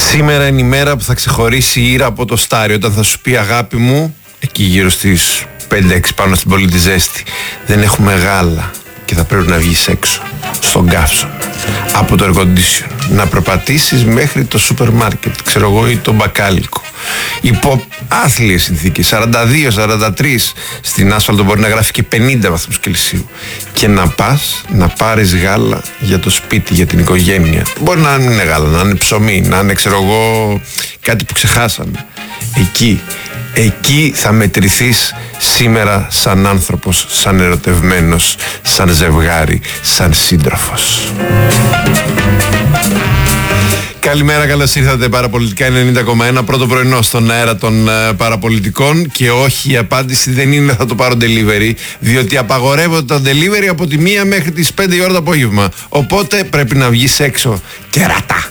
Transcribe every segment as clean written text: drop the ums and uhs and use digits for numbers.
Σήμερα είναι η μέρα που θα ξεχωρίσει η Ήρα από το Στάρι, όταν θα σου πει αγάπη μου, εκεί γύρω στις 5-6 πάνω στην Πόλη τη Ζέστη, δεν έχουμε γάλα και θα πρέπει να βγεις έξω στον καύσωνα από το air condition, να προπατήσεις μέχρι το σούπερ μάρκετ, ξέρω εγώ, ή το μπακάλικο, υπό άθλιες συνθήκες, 42-43, στην άσφαλτο μπορεί να γράφει και 50 βαθμούς Κελσίου, και να πας να πάρεις γάλα για το σπίτι, για την οικογένεια. Μπορεί να είναι γάλα, να είναι ψωμί, να είναι, ξέρω εγώ, κάτι που ξεχάσαμε. Εκεί θα μετρηθείς σήμερα σαν άνθρωπος, σαν ερωτευμένος, σαν ζευγάρι, σαν σύντροφος. Καλημέρα, καλώς ήρθατε. Παραπολιτικά 90,1, πρώτο πρωινό στον αέρα των παραπολιτικών. Και όχι, η απάντηση δεν είναι θα το πάρω delivery, διότι απαγορεύονται τα delivery από τη 1 μέχρι τις 5 η ώρα το απόγευμα. Οπότε πρέπει να βγεις έξω κερατά.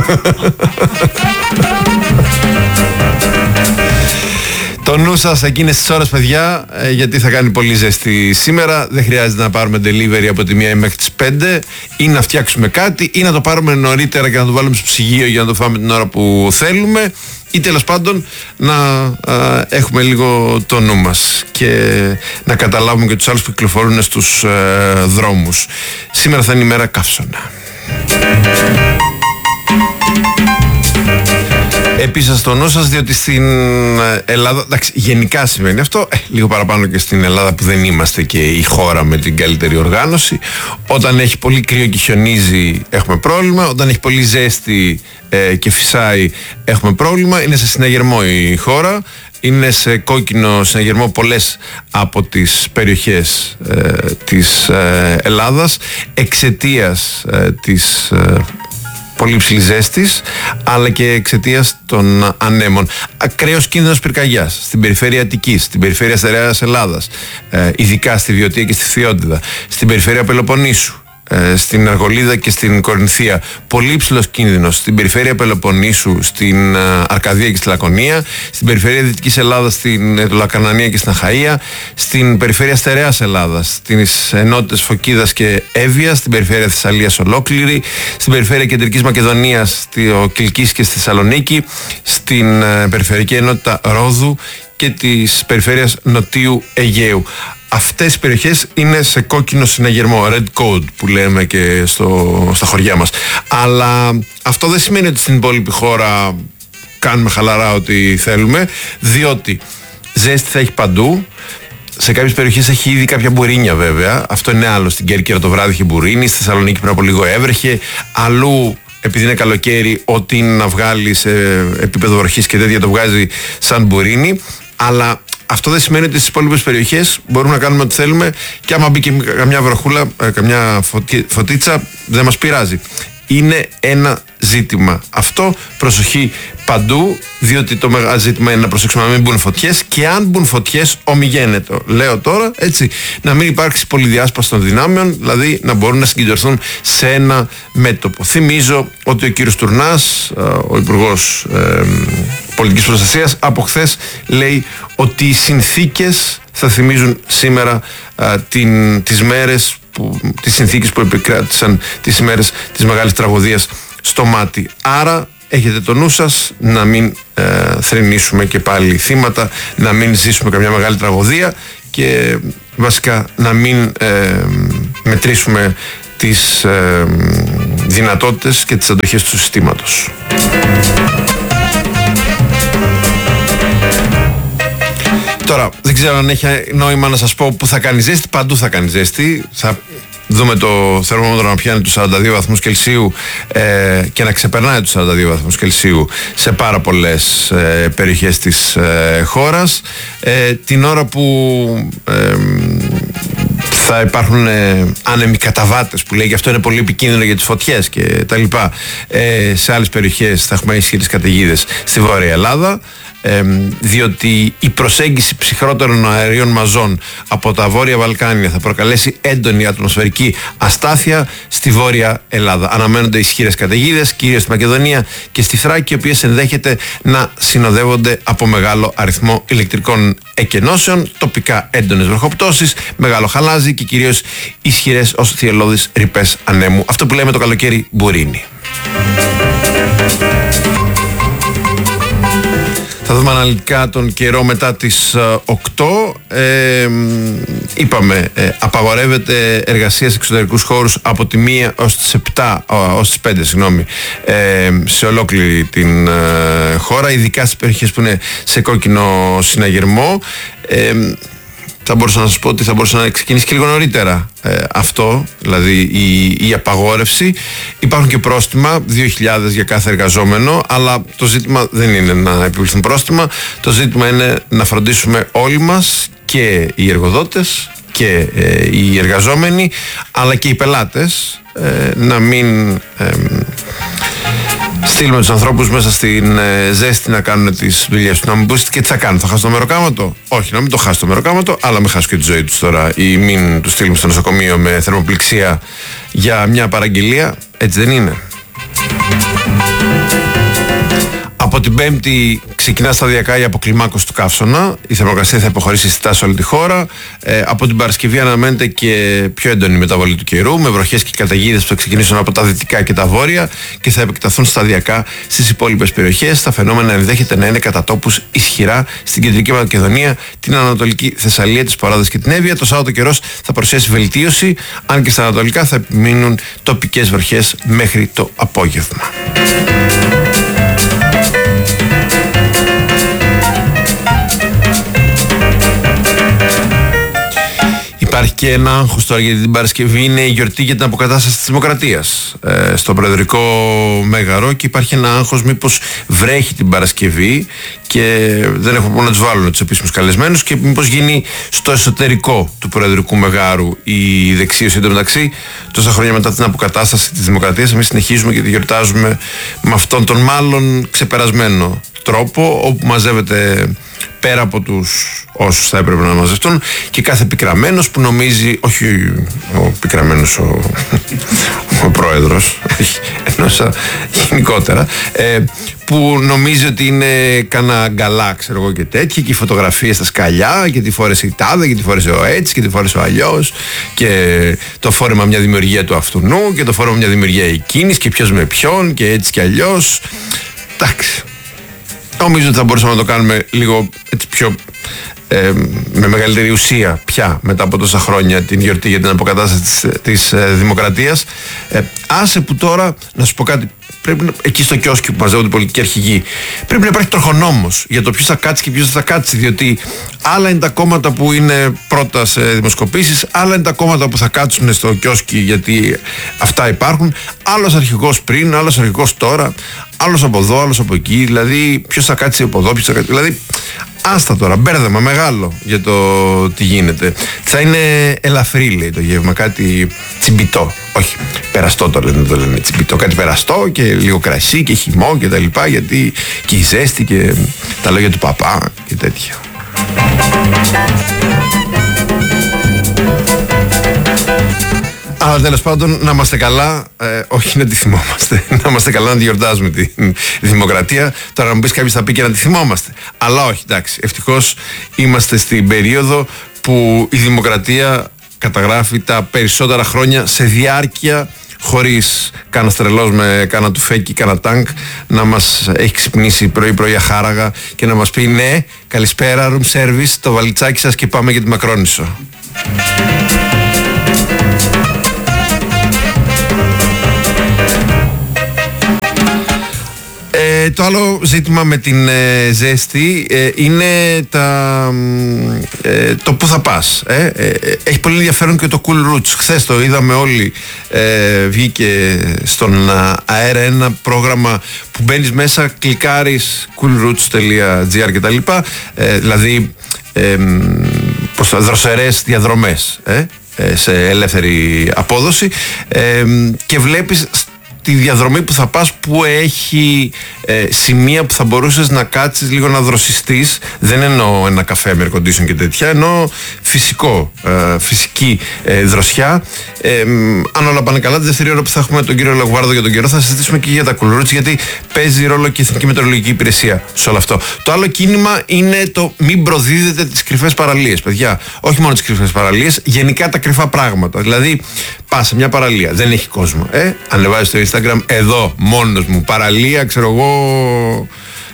Το νου σας εκείνες τις ώρες, παιδιά, γιατί θα κάνει πολύ ζέστη σήμερα. Δεν χρειάζεται να πάρουμε delivery από τη 1 μέχρι τις 5, ή να φτιάξουμε κάτι, ή να το πάρουμε νωρίτερα και να το βάλουμε στο ψυγείο για να το φάμε την ώρα που θέλουμε, ή τέλος πάντων να έχουμε λίγο το νου μας και να καταλάβουμε και τους άλλους που κυκλοφορούν στους δρόμους. Σήμερα θα είναι η μέρα καύσωνα. Επίσης στο νου σας, διότι στην Ελλάδα, εντάξει, γενικά σημαίνει αυτό, λίγο παραπάνω και στην Ελλάδα που δεν είμαστε και η χώρα με την καλύτερη οργάνωση. Όταν έχει πολύ κρύο και χιονίζει έχουμε πρόβλημα, όταν έχει πολύ ζέστη και φυσάει έχουμε πρόβλημα. Είναι σε συναγερμό η χώρα, είναι σε κόκκινο συναγερμό πολλές από τις περιοχές της Ελλάδας εξαιτίας της πολύ ψηλή ζέστης, αλλά και εξαιτίας των ανέμων. Ακραίος κίνδυνος πυρκαγιάς στην περιφέρεια Αττικής, στην περιφέρεια Στερεάς Ελλάδας, ειδικά στη Βιωτία και στη Φθιόντιδα, στην περιφέρεια Πελοποννήσου, στην Αργολίδα και στην Κορινθία. Πολύ ψηλός κίνδυνος στην περιφέρεια Πελοποννήσου, στην Αρκαδία και στη Λακωνία, στην περιφέρεια Δυτικής Ελλάδας, στην Λακανανία και στην Αχαΐα, στην περιφέρεια Στερεάς Ελλάδας, στις ενότητες Φωκίδας και Εύβοιας, στην περιφέρεια Θεσσαλίας ολόκληρη, στην περιφέρεια Κεντρικής Μακεδονίας, στο Κιλκής και στη Θεσσαλονίκη, στην περιφερειακή ενότητα Ρόδου και της περιφέρειας Νοτίου Αιγαίου. Αυτές οι περιοχές είναι σε κόκκινο συναγερμό, red code που λέμε και στα χωριά μας. Αλλά αυτό δεν σημαίνει ότι στην υπόλοιπη χώρα κάνουμε χαλαρά ό,τι θέλουμε, διότι ζέστη θα έχει παντού. Σε κάποιες περιοχές έχει ήδη κάποια μπουρίνια, βέβαια. Αυτό είναι άλλο. Στην Κέρκυρα το βράδυ είχε μπουρίνι, στη Θεσσαλονίκη πριν από λίγο έβρεχε. Αλλού, επειδή είναι καλοκαίρι, ό,τι είναι να βγάλει σε επίπεδο βροχής και τέτοια το βγάζει σαν μπουρίνι. Αλλά αυτό δεν σημαίνει ότι στις υπόλοιπες περιοχές μπορούμε να κάνουμε ό,τι θέλουμε, και άμα μπει και καμιά βροχούλα, καμιά φωτίτσα, δεν μας πειράζει. Είναι ένα ζήτημα αυτό, προσοχή παντού, διότι το μεγάλο ζήτημα είναι να προσέξουμε να μην μπουν φωτιές, και αν μπουν φωτιές ομιγένετο, λέω τώρα, έτσι, να μην υπάρξει πολυδιάσπαση των δυνάμεων, δηλαδή να μπορούν να συγκεντρωθούν σε ένα μέτωπο. Θυμίζω ότι ο κύριος Τουρνάς, ο Υπουργός Πολιτικής Προστασίας, από χθες λέει ότι οι συνθήκες θα θυμίζουν σήμερα τις συνθήκες που επικράτησαν τις ημέρες της μεγάλης τραγωδίας στο Μάτι. Άρα έχετε το νου σας να μην θρηνήσουμε και πάλι θύματα, να μην ζήσουμε καμιά μεγάλη τραγωδία, και βασικά να μην μετρήσουμε τις δυνατότητες και τις αντοχές του συστήματος. Τώρα, δεν ξέρω αν έχει νόημα να σας πω που θα κάνει ζέστη. Παντού θα κάνει ζέστη. Θα δούμε το θερμόμετρο να πιάνει τους 42 βαθμούς Κελσίου και να ξεπερνάει τους 42 βαθμούς Κελσίου σε πάρα πολλές περιοχές της χώρας. Την ώρα που θα υπάρχουν άνεμοι καταβάτες, που λέει, γι' αυτό είναι πολύ επικίνδυνο για τις φωτιές και τα λοιπά. Σε άλλες περιοχές θα έχουμε ισχυρές καταιγίδες στη Βόρεια Ελλάδα, διότι η προσέγγιση ψυχρότερων αερίων μαζών από τα Βόρεια Βαλκάνια θα προκαλέσει έντονη ατμοσφαιρική αστάθεια στη Βόρεια Ελλάδα. Αναμένονται ισχυρές καταιγίδες, κυρίως στη Μακεδονία και στη Θράκη, οι οποίες ενδέχεται να συνοδεύονται από μεγάλο αριθμό ηλεκτρικών εκενώσεων, τοπικά έντονες βροχοπτώσεις, μεγάλο χαλάζι και κυρίως ισχυρές ως θυελλώδεις ρηπές ανέμου. Αυτό που λέμε το καλοκαίρι μπουρίνι. δούμε αναλυτικά τον καιρό μετά τις 8. Είπαμε, απαγορεύεται εργασία σε εξωτερικούς χώρους από τη 1 ως τις 7, ως τις 5, σε ολόκληρη την χώρα, ειδικά στις περιοχές που είναι σε κόκκινο συναγερμό. Θα μπορούσα να σας πω ότι θα μπορούσε να ξεκινήσει και λίγο νωρίτερα αυτό, δηλαδή η απαγόρευση. Υπάρχουν και πρόστιμα, 2.000 για κάθε εργαζόμενο, αλλά το ζήτημα δεν είναι να επιβληθούν πρόστιμα. Το ζήτημα είναι να φροντίσουμε όλοι μας, και οι εργοδότες και οι εργαζόμενοι, αλλά και οι πελάτες, να μην στείλουμε τους ανθρώπους μέσα στην ζέστη να κάνουν τις δουλειές τους. Να μην πούσετε και τι θα κάνουν, θα χάσουν το μεροκάματο? Όχι, να μην το χάσουν το μεροκάματο, αλλά μην χάσουν και τη ζωή τους τώρα, ή μην τους στείλουμε στο νοσοκομείο με θερμοπληξία για μια παραγγελία. Έτσι δεν είναι? Από την Πέμπτη ξεκινά σταδιακά η αποκλιμάκωση του καύσωνα. Η θερμοκρασία θα υποχωρήσει αισθητά σε όλη τη χώρα. Από την Παρασκευή αναμένεται και πιο έντονη μεταβολή του καιρού, με βροχές και καταιγίδες που θα ξεκινήσουν από τα δυτικά και τα βόρεια και θα επεκταθούν σταδιακά στις υπόλοιπες περιοχές. Τα φαινόμενα ενδέχεται να είναι κατά τόπους ισχυρά στην κεντρική Μακεδονία, την Ανατολική Θεσσαλία, τις Πορράδες και την Εύβοια. Το Σάββατο καιρός θα παρουσιάσει βελτίωση, αν και στα ανατολικά θα επιμείνουν τοπικές βροχές μέχρι το απόγευμα. Υπάρχει και ένα άγχος τώρα, γιατί την Παρασκευή είναι η γιορτή για την αποκατάσταση της Δημοκρατίας στο Προεδρικό Μέγαρο, και υπάρχει ένα άγχος μήπως βρέχει την Παρασκευή και δεν έχουν πού να τους βάλουν τους επίσημους καλεσμένους, και μήπως γίνει στο εσωτερικό του Προεδρικού Μεγάρου η δεξίωση. Εν τω μεταξύ, τόσα χρόνια μετά την αποκατάσταση της Δημοκρατίας, εμείς συνεχίζουμε και τη γιορτάζουμε με αυτόν τον μάλλον ξεπερασμένο τρόπο, όπου μαζεύεται πέρα από τους όσους θα έπρεπε να μαζευτούν και κάθε πικραμένος που νομίζει, όχι ο πικραμένος ο πρόεδρος, εννοούσα γενικότερα, που νομίζει ότι είναι κανένα γκαλά, ξέρω εγώ, και τέτοια, και οι φωτογραφίες στα σκαλιά, και τη φόρεσε η τάδε, και τη φόρεσε ο έτσι, και τη φόρεσε ο αλλιώς, και το φόρεμα μια δημιουργία του αυτουνού, και το φόρεμα μια δημιουργία εκείνης, και ποιος με ποιον, και έτσι και αλλιώς. Εντάξει. Νομίζω ότι θα μπορούσαμε να το κάνουμε λίγο έτσι πιο με μεγαλύτερη ουσία πια μετά από τόσα χρόνια την γιορτή για την αποκατάσταση της Δημοκρατίας. Άσε που τώρα, να σου πω κάτι, πρέπει να, εκεί στο κιόσκι που μαζεύονται οι πολιτικοί αρχηγοί, πρέπει να υπάρχει τροχονόμος για το ποιος θα κάτσει και ποιος δεν θα κάτσει, διότι άλλα είναι τα κόμματα που είναι πρώτα σε δημοσκοπήσεις, άλλα είναι τα κόμματα που θα κάτσουν στο κιόσκι γιατί αυτά υπάρχουν, άλλος αρχηγός πριν, άλλος αρχηγός τώρα, άλλος από εδώ, άλλος από εκεί, δηλαδή ποιος θα κάτσει από εδώ, ποιος θα κάτσει, δηλαδή άστα τώρα, μπέρδεμα μεγάλο για το τι γίνεται. Θα είναι ελαφρύ, λέει, το γεύμα, κάτι τσιμπιτό. Όχι, περαστό το λένε τσιμπιτό, κάτι περαστό και λίγο κρασί και χυμό και τα λοιπά, γιατί και η ζέστη και τα λόγια του παπά και τέτοια. Αλλά τέλος πάντων, να είμαστε καλά, όχι να τη θυμόμαστε. Να είμαστε καλά να τη γιορτάζουμε τη Δημοκρατία. Τώρα να μου πεις κάποιος θα πει και να τη θυμόμαστε. Αλλά όχι, εντάξει. Ευτυχώς είμαστε στην περίοδο που η Δημοκρατία καταγράφει τα περισσότερα χρόνια σε διάρκεια, χωρίς κάνα τρελός με κάνα τουφέκι, κάνα τάγκ να μας έχει ξυπνήσει πρωί-πρωί αχάραγα και να μας πει ναι, καλησπέρα, room service, το βαλιτσάκι σας και πάμε για τη Μακρόνισσο. Το άλλο ζήτημα με την ζέστη είναι το που θα πας. Έχει πολύ ενδιαφέρον και το Cool Roots. Χθες το είδαμε όλοι. Βγήκε στον αέρα ένα πρόγραμμα που μπαίνεις μέσα, κλικάρεις coolroots.gr και τα λοιπά, δηλαδή δροσερές διαδρομές σε ελεύθερη απόδοση, και βλέπεις τη διαδρομή που θα πας που έχει σημεία που θα μπορούσες να κάτσεις λίγο να δροσιστείς. Δεν εννοώ ένα καφέ με air condition και τέτοια, εννοώ φυσική δροσιά. Αν όλα πάνε καλά, τη δεύτερη ώρα που θα έχουμε τον κύριο Λαγουάρδο για τον καιρό, θα συζητήσουμε και για τα Cool Roots, γιατί παίζει ρόλο και η Εθνική Μετεωρολογική Υπηρεσία σε όλο αυτό. Το άλλο κίνημα είναι το μην προδίδετε τις κρυφές παραλίες, παιδιά. Όχι μόνο τις κρυφές παραλίες, γενικά τα κρυφά πράγματα. Δηλαδή, πας σε μια παραλία, δεν έχει κόσμο. Ανεβάζεις στο Instagram, εδώ μόνος μου, παραλία, ξέρω εγώ,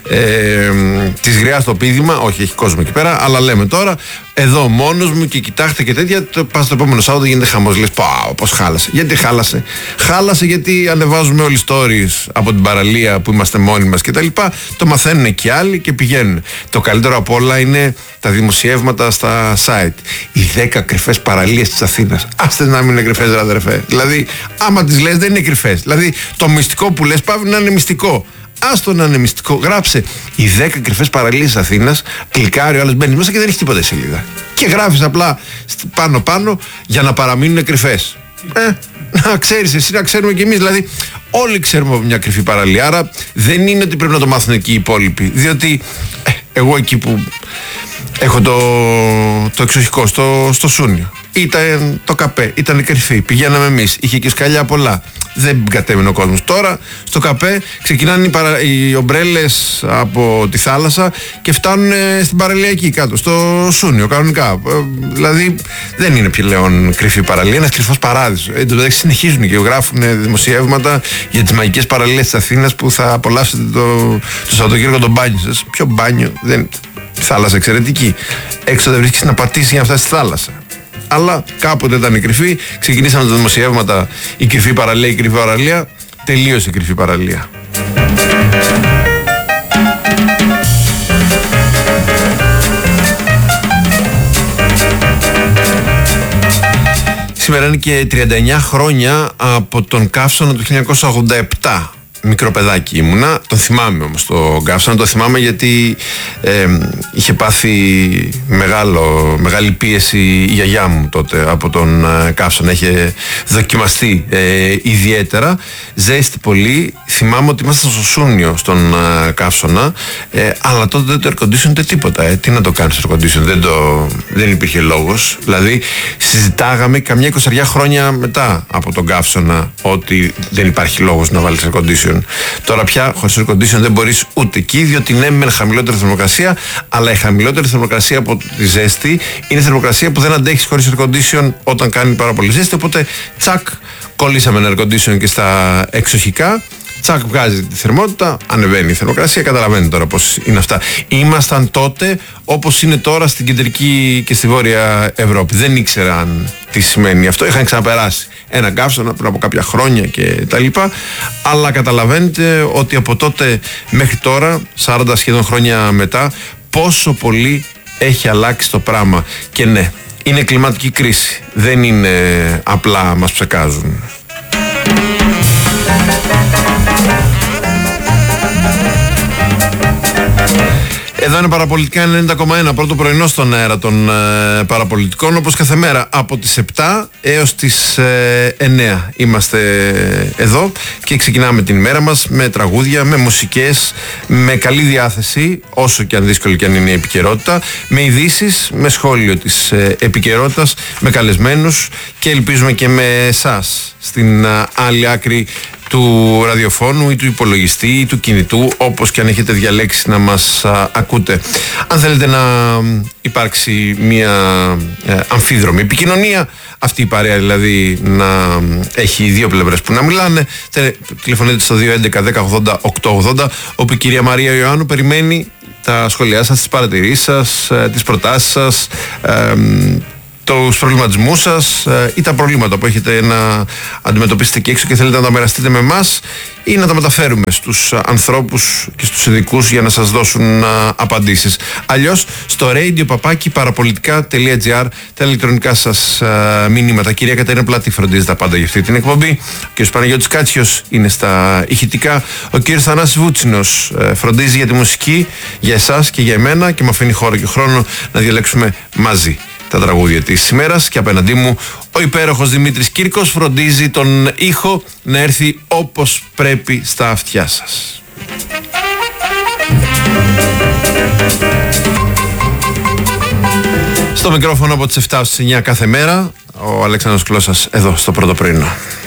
της Γριάς το πείδημα. Όχι, έχει κόσμο εκεί πέρα, αλλά λέμε τώρα εδώ μόνος μου και κοιτάξτε και τέτοια. Πας το επόμενο Σάββατο γίνεται χαμός. Λες πως χάλασε. Γιατί χάλασε? Χάλασε γιατί ανεβάζουμε όλοι stories από την παραλία που είμαστε μόνοι μας κτλ. Το μαθαίνουν και άλλοι και πηγαίνουν. Το καλύτερο απ' όλα είναι τα δημοσιεύματα στα site. Οι 10 κρυφές παραλίες της Αθήνας. Άστε να μην είναι κρυφές, ρε αδερφέ. Δηλαδή, άμα τις λες, δεν είναι κρυφές. Δηλαδή, το μυστικό που λες πάβει να είναι μυστικό. Άστο να είναι μυστικό. Γράψε οι 10 κρυφές παραλίες της Αθήνας. Κλικάρει ο άλλος, μπαίνει μέσα και δεν έχει τίποτα η σελίδα. Και γράφεις απλά πάνω για να παραμείνουν κρυφές. Να ξέρεις εσύ, να ξέρουμε κι εμείς. Δηλαδή, όλοι ξέρουμε από μια κρυφή παραλία. Άρα δεν είναι ότι πρέπει να το μάθουν εκεί οι υπόλοιποι. Διότι εγώ εκεί που έχω το εξοχικό στο Σούνιο, ήταν το καπέ, ήταν κρυφή. Πηγαίναμε εμείς, είχε και σκαλιά πολλά. Δεν κατέβαινε ο κόσμος. Τώρα στο καπέ ξεκινάνε οι ομπρέλες από τη θάλασσα και φτάνουν στην παραλία εκεί κάτω, στο Σούνιο κανονικά. Δηλαδή δεν είναι πλέον κρυφή παραλία, ένας κρυφός παράδεισος. Εν τω μεταξύ συνεχίζουν και γράφουν δημοσιεύματα για τις μαγικές παραλίες της Αθήνας που θα απολαύσετε το Σαββατοκύριακο το μπάνιο σας. Ποιο μπάνιο? Δεν. Θάλασσα εξαιρετική. Έξω δεν βρίσκεις να πατήσεις για να φτάσεις στη θάλασσα. Αλλά κάποτε ήταν η κρυφή, ξεκινήσαν τα δημοσιεύματα η κρυφή παραλία, η κρυφή παραλία, τελείωσε η κρυφή παραλία. Σήμερα είναι και 39 χρόνια από τον Καύσωνα του 1987. Μικρό παιδάκι ήμουνα, το θυμάμαι όμως τον Καύσωνα, το θυμάμαι γιατί είχε πάθει μεγάλη πίεση η γιαγιά μου τότε από τον Καύσωνα, είχε δοκιμαστεί ιδιαίτερα, ζέστη πολύ. Θυμάμαι ότι ήμασταν στο Σούνιο στον Καύσωνα, αλλά τότε δεν το air condition ούτε τίποτα. Τι να το κάνεις air condition, δεν υπήρχε λόγος. Δηλαδή συζητάγαμε καμιά 20 χρόνια μετά από τον Καύσωνα ότι δεν υπάρχει λόγος να βάλεις air condition. Τώρα πια χωρίς air condition δεν μπορείς ούτε εκεί, διότι ναι, μεν χαμηλότερη θερμοκρασία, αλλά η χαμηλότερη θερμοκρασία από τη ζέστη είναι θερμοκρασία που δεν αντέχεις χωρίς air condition όταν κάνει πάρα πολύ ζέστη. Οπότε τσακ, κολλήσαμε ένα air condition και στα εξοχικά. Τσακ, βγάζει τη θερμότητα, ανεβαίνει η θερμοκρασία. Καταλαβαίνετε τώρα πώς είναι αυτά. Ήμασταν τότε όπως είναι τώρα στην κεντρική και στη βόρεια Ευρώπη. Δεν ήξεραν τι σημαίνει αυτό. Είχαν ξαναπεράσει ένα Καύσωνα πριν από κάποια χρόνια και τα λοιπά. Αλλά καταλαβαίνετε ότι από τότε μέχρι τώρα, 40 σχεδόν χρόνια μετά, πόσο πολύ έχει αλλάξει το πράγμα. Και ναι, είναι κλιματική κρίση. Δεν είναι απλά μας ψεκάζουν. Εδώ είναι Παραπολιτικά 90,1, πρώτο πρωινό στον αέρα των Παραπολιτικών, όπως κάθε μέρα από τις 7 έως τις 9 είμαστε εδώ και ξεκινάμε την ημέρα μας με τραγούδια, με μουσικές, με καλή διάθεση, όσο και αν δύσκολη και αν είναι η επικαιρότητα, με ειδήσεις, με σχόλιο της επικαιρότητας, με καλεσμένους και ελπίζουμε και με εσάς στην άλλη άκρη του ραδιοφώνου ή του υπολογιστή ή του κινητού, όπως και αν έχετε διαλέξει να μας ακούτε. Αν θέλετε να υπάρξει μια αμφίδρομη επικοινωνία, αυτή η παρέα δηλαδή να έχει δύο πλευρές που να μιλάνε, τηλεφωνείτε στο 211-1080-880, όπου η κυρία Μαρία Ιωάννου περιμένει τα σχόλιά σας, τις παρατηρήσεις σας, τις προτάσεις σας, τους προβληματισμούς σας ή τα προβλήματα που έχετε να αντιμετωπίσετε εκεί έξω και θέλετε να τα μοιραστείτε με εμάς ή να τα μεταφέρουμε στους ανθρώπους και στους ειδικούς για να σας δώσουν απαντήσεις. Αλλιώς στο radio@parapolitica.gr τα ηλεκτρονικά σας μηνύματα. Κυρία Κατερίνα Πλάτη φροντίζει τα πάντα για αυτή την εκπομπή. Ο κ. Παναγιώτης Κάτσιος είναι στα ηχητικά. Ο κ. Θανάσης Βούτσινος φροντίζει για τη μουσική, για εσάς και για εμένα και μου αφήνει χώρο και χρόνο να διαλέξουμε μαζί τα τραγούδια της ημέρας. Και απέναντί μου ο υπέροχος Δημήτρης Κύρκος φροντίζει τον ήχο να έρθει όπως πρέπει στα αυτιά σας. Στο μικρόφωνο από τις 7 στις 9 κάθε μέρα ο Αλέξανδρος Κλώσας εδώ στο πρώτο πρωινό.